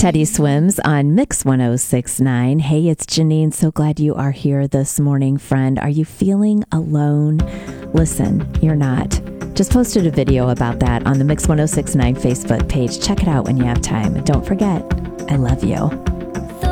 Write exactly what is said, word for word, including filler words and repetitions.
Teddy Swims on Mix one oh six point nine. Hey, it's Janine. So glad you are here this morning, friend. Are you feeling alone? Listen, you're not. Just posted a video about that on the Mix one oh six point nine Facebook page. Check it out when you have time. And don't forget, I love you.